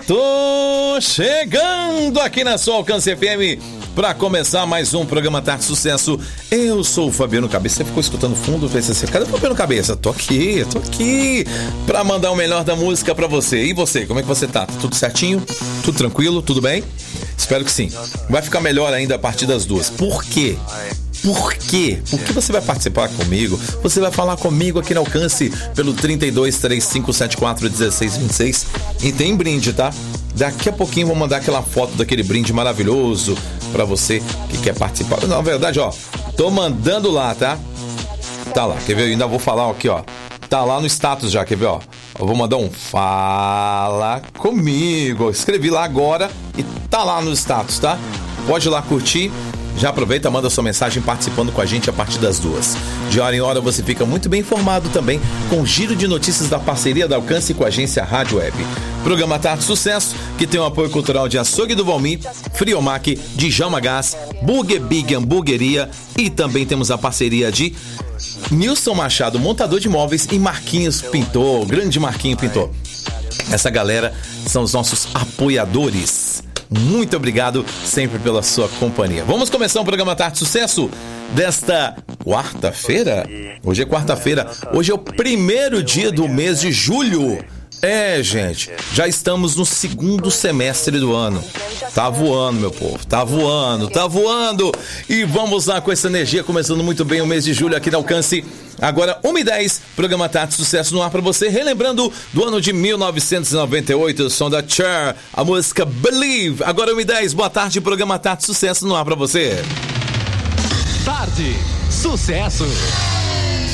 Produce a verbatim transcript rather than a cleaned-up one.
Tô chegando aqui na sua Alcance F M para começar mais um programa Tarde Sucesso. Eu sou o Fabiano Cabeça. Você ficou escutando fundo? Pensei assim, cadê o Fabiano Cabeça? Tô aqui, tô aqui para mandar o melhor da música para você. E você, como é que você tá? Tudo certinho? Tudo tranquilo? Tudo bem? Espero que sim. Vai ficar melhor ainda a partir das duas. Por quê? Por quê? Porque você vai participar comigo, você vai falar comigo aqui no Alcance pelo trinta e dois, trinta e cinco, setenta e quatro, dezesseis, vinte e seis. E tem brinde, tá? Daqui a pouquinho vou mandar aquela foto daquele brinde maravilhoso pra você que quer participar. Na verdade, ó, tô mandando lá, tá? Tá lá, quer ver? Eu ainda vou falar aqui, ó. Tá lá no status já, quer ver, ó? Eu vou mandar um fala comigo. Eu escrevi lá agora e tá lá no status, tá? Pode ir lá curtir. Já aproveita, manda sua mensagem participando com a gente a partir das duas. De hora em hora você fica muito bem informado também com o giro de notícias da parceria da Alcance com a agência Rádio Web. Programa Tarde Sucesso, que tem o apoio cultural de Açougue do Valmir, Friomac, Djalma Gás, Burger Big Hamburgueria e também temos a parceria de Nilson Machado, montador de móveis, e Marquinhos Pintor, grande Marquinho Pintor. Essa galera são os nossos apoiadores. Muito obrigado sempre pela sua companhia. Vamos começar o programa Tarde Sucesso desta quarta-feira? Hoje é quarta-feira. Hoje é o primeiro dia do mês de julho. É, gente, já estamos no segundo semestre do ano. Tá voando, meu povo, tá voando, tá voando. E vamos lá com essa energia, começando muito bem o mês de julho aqui no Alcance. Agora, uma e dez, programa Tarde Sucesso no ar pra você. Relembrando do ano de mil novecentos e noventa e oito, o som da Cher, a música Believe. Agora, uma e dez, boa tarde, programa Tarde Sucesso no ar pra você. Tarde Sucesso.